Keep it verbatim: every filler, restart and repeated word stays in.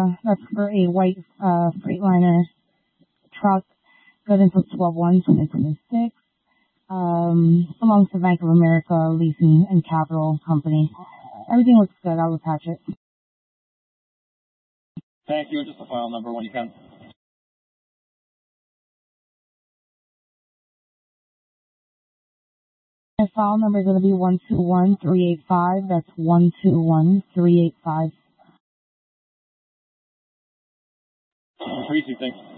that's for a white uh, Freightliner truck, good until twelve one twenty twenty-six. Um, belongs to Bank of America Leasing and Capital Company. Everything looks good. I'll attach it. Thank you. Just a file number when you can. My file number is going to be one two one three eight five. That's one two one three eight five. Appreciate it. Thanks.